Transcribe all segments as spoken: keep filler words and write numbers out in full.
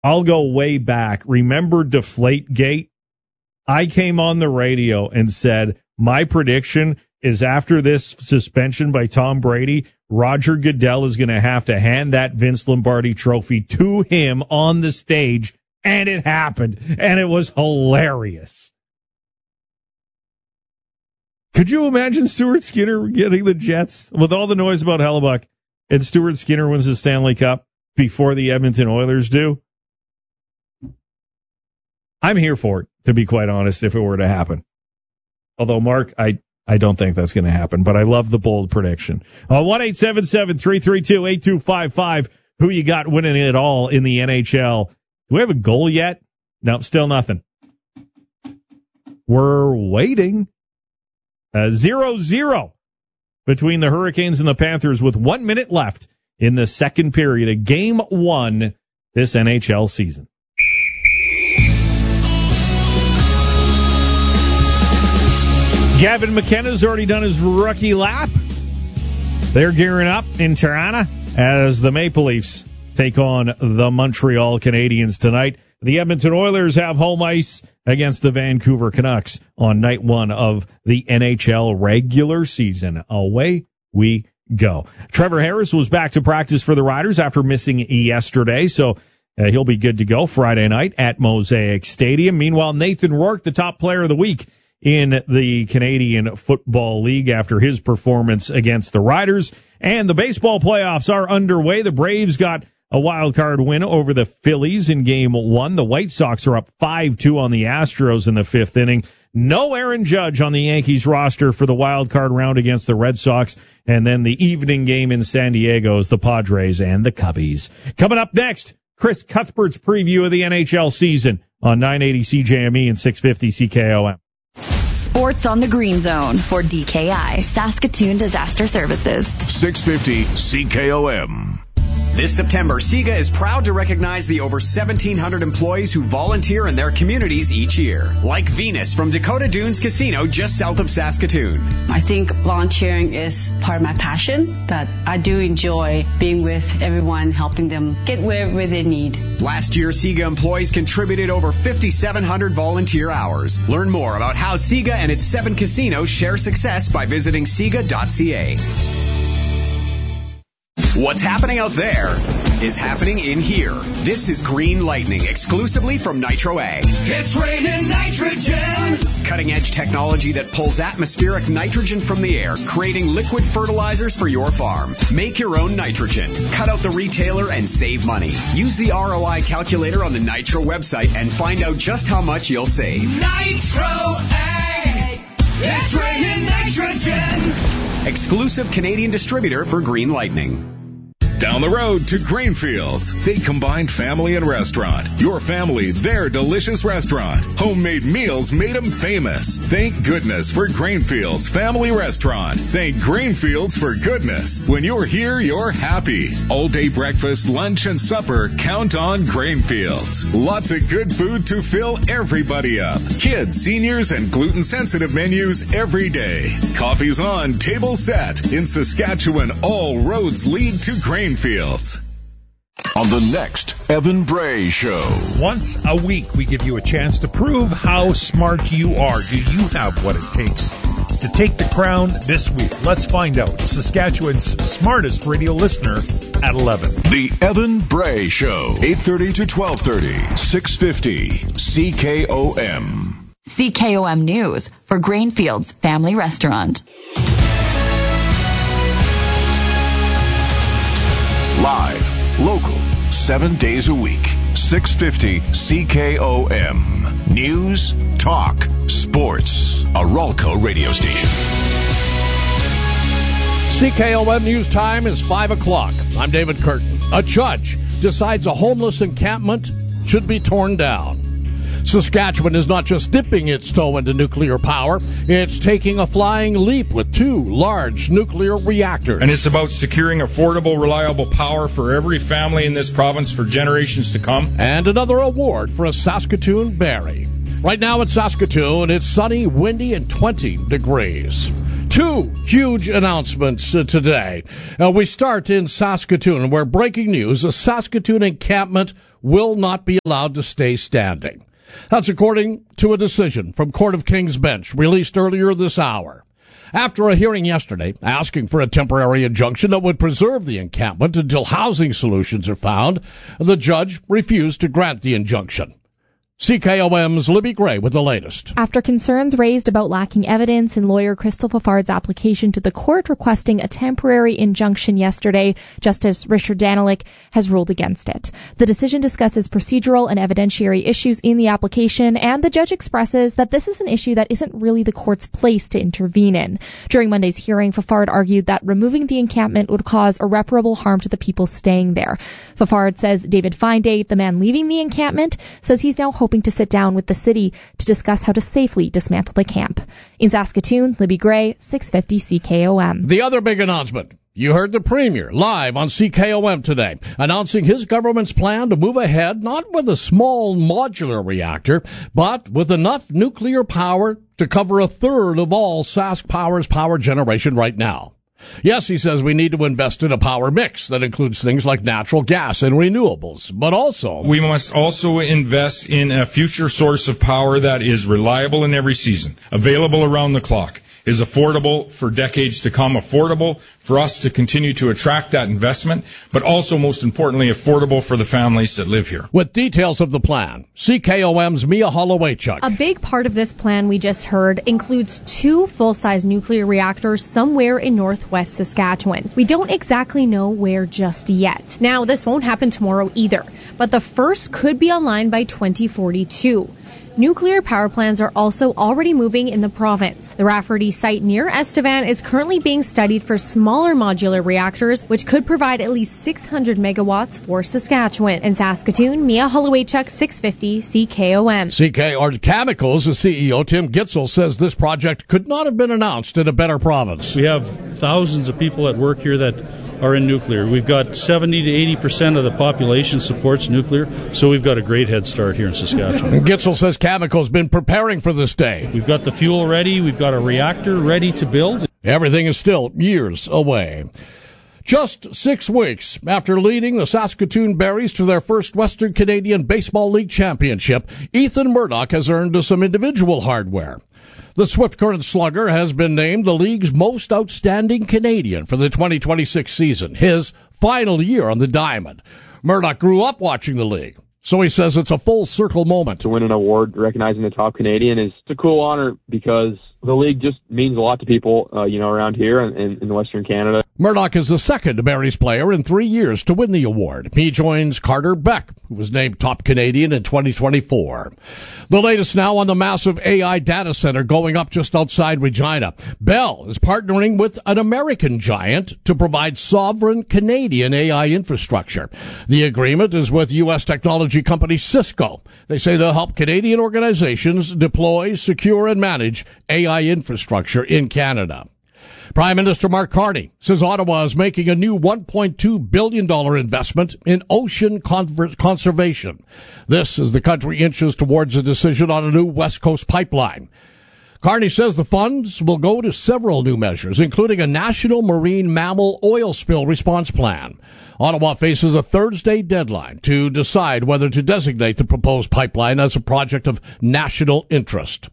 I'll go way back. Remember Deflategate? I came on the radio and said, my prediction is after this suspension by Tom Brady, Roger Goodell is going to have to hand that Vince Lombardi trophy to him on the stage, and it happened, and it was hilarious. Could you imagine Stuart Skinner getting the Jets with all the noise about Hellebuck, and Stuart Skinner wins the Stanley Cup before the Edmonton Oilers do? I'm here for it, to be quite honest, if it were to happen. Although, Mark, I, I don't think that's going to happen, but I love the bold prediction. Uh, one eight seven seven, three three two, eight two five five. Who you got winning it all in the N H L? Do we have a goal yet? No, still nothing. We're waiting. Uh, zero zero between the Hurricanes and the Panthers with one minute left in the second period of game one this N H L season. Gavin McKenna's already done his rookie lap. They're gearing up in Tirana as the Maple Leafs take on the Montreal Canadiens tonight. The Edmonton Oilers have home ice against the Vancouver Canucks on night one of the N H L regular season. Away we go. Trevor Harris was back to practice for the Riders after missing yesterday, so uh, he'll be good to go Friday night at Mosaic Stadium. Meanwhile, Nathan Rourke, the top player of the week in the Canadian Football League after his performance against the Riders. And the baseball playoffs are underway. The Braves got a wild card win over the Phillies in game one. The White Sox are up five two on the Astros in the fifth inning. No Aaron Judge on the Yankees roster for the wild card round against the Red Sox. And then the evening game in San Diego is the Padres and the Cubbies. Coming up next, Chris Cuthbert's preview of the N H L season on nine eighty C J M E and six fifty C K O M. Sports on the Green Zone for D K I, Saskatoon Disaster Services. six fifty C K O M. This September, SIGA is proud to recognize the over seventeen hundred employees who volunteer in their communities each year. Like Venus from Dakota Dunes Casino just south of Saskatoon. I think volunteering is part of my passion, that I do enjoy being with everyone, helping them get wherever they need. Last year, SIGA employees contributed over five thousand seven hundred volunteer hours. Learn more about how SIGA and its seven casinos share success by visiting siga dot c a. What's happening out there is happening in here. This is Green Lightning, exclusively from Nitro A. It's raining nitrogen. Cutting-edge technology that pulls atmospheric nitrogen from the air, creating liquid fertilizers for your farm. Make your own nitrogen. Cut out the retailer and save money. Use the R O I calculator on the Nitro website and find out just how much you'll save. Nitro A. It's raining nitrogen. Exclusive Canadian distributor for Green Lightning. Down the road to Grainfields. They combine family and restaurant. Your family, their delicious restaurant. Homemade meals made them famous. Thank goodness for Grainfields Family Restaurant. Thank Grainfields for goodness. When you're here, you're happy. All day breakfast, lunch, and supper, count on Grainfields. Lots of good food to fill everybody up. Kids, seniors, and gluten-sensitive menus every day. Coffee's on, table set. In Saskatchewan, all roads lead to Grainfields. Fields. On the next Evan Bray Show. Once a week, we give you a chance to prove how smart you are. Do you have what it takes to take the crown this week? Let's find out. Saskatchewan's smartest radio listener at eleven. The Evan Bray Show. eight thirty to twelve thirty. six fifty C K O M. C K O M News for Grainfields Family Restaurant. Live, local, seven days a week. six fifty C K O M. News, talk, sports. A Ralco radio station. C K O M News time is five o'clock. I'm David Curtin. A judge decides a homeless encampment should be torn down. Saskatchewan is not just dipping its toe into nuclear power, it's taking a flying leap with two large nuclear reactors. And it's about securing affordable, reliable power for every family in this province for generations to come. And another award for a Saskatoon berry. Right now in Saskatoon, it's sunny, windy, and twenty degrees. Two huge announcements uh, today. Uh, we start in Saskatoon, where breaking news, a Saskatoon encampment will not be allowed to stay standing. That's according to a decision from Court of King's Bench released earlier this hour. After a hearing yesterday asking for a temporary injunction that would preserve the encampment until housing solutions are found, the judge refused to grant the injunction. C K O M's Libby Gray with the latest. After concerns raised about lacking evidence in lawyer Crystal Fafard's application to the court requesting a temporary injunction yesterday, Justice Richard Danilick has ruled against it. The decision discusses procedural and evidentiary issues in the application, and the judge expresses that this is an issue that isn't really the court's place to intervene in. During Monday's hearing, Fafard argued that removing the encampment would cause irreparable harm to the people staying there. Fafard says David Finday, the man leaving the encampment, says he's now hoping to sit down with the city to discuss how to safely dismantle the camp. In Saskatoon, Libby Gray, six fifty C K O M. The other big announcement. You heard the Premier live on C K O M today, announcing his government's plan to move ahead not with a small modular reactor, but with enough nuclear power to cover a third of all Sask Power's power generation right now. Yes, he says we need to invest in a power mix that includes things like natural gas and renewables, but also we must also invest in a future source of power that is reliable in every season, available around the clock, is affordable for decades to come, affordable for us to continue to attract that investment, but also, most importantly, affordable for the families that live here. With details of the plan, C K O M's Mia Hollowaychuk. A big part of this plan we just heard includes two full-size nuclear reactors somewhere in northwest Saskatchewan. We don't exactly know where just yet. Now, this won't happen tomorrow either, but the first could be online by twenty forty-two. Nuclear power plants are also already moving in the province. The Rafferty site near Estevan is currently being studied for smaller modular reactors, which could provide at least six hundred megawatts for Saskatchewan. In Saskatoon, Mia Hollowaychuk, six fifty C K O M. C K R Chemicals, the C E O, Tim Gitzel, says this project could not have been announced in a better province. We have thousands of people at work here that are in nuclear. We've got seventy to eighty percent of the population supports nuclear, so we've got a great head start here in Saskatchewan. Gitzel says Cameco's been preparing for this day. We've got the fuel ready. We've got a reactor ready to build. Everything is still years away. Just six weeks after leading the Saskatoon Berries to their first Western Canadian Baseball League championship, Ethan Murdoch has earned some individual hardware. The Swift Current Slugger has been named the league's most outstanding Canadian for the twenty twenty-six season, his final year on the diamond. Murdoch grew up watching the league, so he says it's a full circle moment. To win an award recognizing the top Canadian is a cool honor because the league just means a lot to people, uh, you know, around here in, in, in Western Canada. Murdoch is the second Berries player in three years to win the award. He joins Carter Beck, who was named top Canadian in twenty twenty-four. The latest now on the massive A I data center going up just outside Regina. Bell is partnering with an American giant to provide sovereign Canadian A I infrastructure. The agreement is with U S technology company Cisco. They say they'll help Canadian organizations deploy, secure, and manage A I infrastructure in Canada. Prime Minister Mark Carney says Ottawa is making a new one point two billion dollars investment in ocean conver- conservation. This as the country inches towards a decision on a new West Coast pipeline. Carney says the funds will go to several new measures, including a national marine mammal oil spill response plan. Ottawa faces a Thursday deadline to decide whether to designate the proposed pipeline as a project of national interest.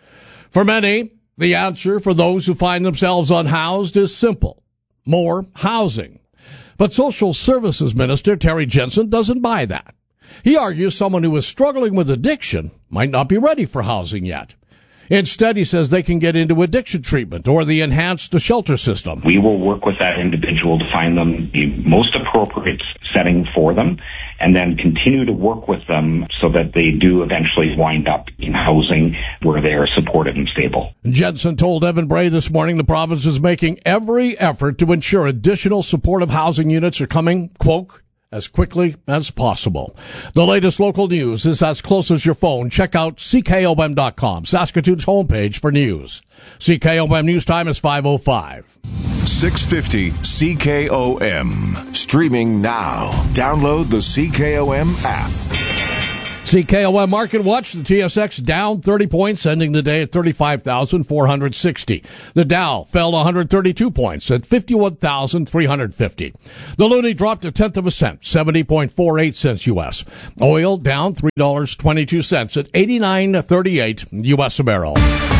For many, the answer for those who find themselves unhoused is simple: more housing. But Social Services Minister Terry Jensen doesn't buy that. He argues someone who is struggling with addiction might not be ready for housing yet. Instead, he says they can get into addiction treatment or the enhanced shelter system. We will work with that individual to find them the most appropriate setting for them, and then continue to work with them so that they do eventually wind up in housing where they are supported and stable. Jensen told Evan Bray this morning the province is making every effort to ensure additional supportive housing units are coming, quote, as quickly as possible. The latest local news is as close as your phone. Check out C K O M dot com, Saskatoon's homepage for news. C K O M News Time is five oh five. six fifty C K O M. Streaming now. Download the C K O M app. C K O M Market Watch, the T S X down thirty points, ending the day at thirty-five thousand four hundred sixty. The Dow fell one hundred thirty-two points at fifty-one thousand three hundred fifty. The Loonie dropped a tenth of a cent, seventy point four eight cents U S. Oil down three dollars and twenty-two cents at eighty-nine thirty-eight U S a barrel.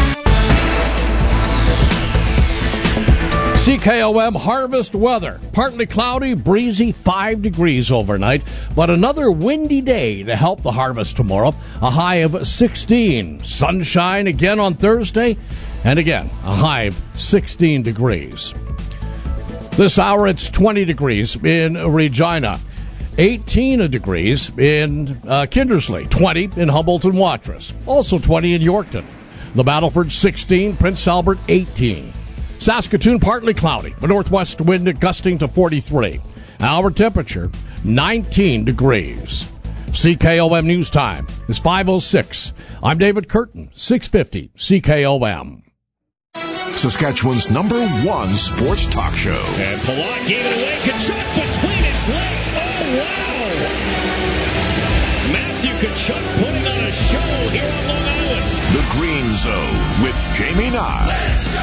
C K O M harvest weather. Partly cloudy, breezy, five degrees overnight, but another windy day to help the harvest tomorrow. A high of sixteen. Sunshine again on Thursday, and again, a high of sixteen degrees. This hour, it's twenty degrees in Regina, eighteen degrees in uh, Kindersley, twenty in Humboldt and Watrous, also twenty in Yorkton. The Battleford, sixteen, Prince Albert, eighteen. Saskatoon, partly cloudy, a northwest wind gusting to forty-three. Our temperature, nineteen degrees. C K O M News Time is five oh six. I'm David Curtin, six fifty C K O M. Saskatchewan's number one sports talk show. And Palat gave it away. Kachuk between his legs. Oh, wow. Matthew Kachuk putting on a show here on Long Island. The Green Zone with Jamie Nye.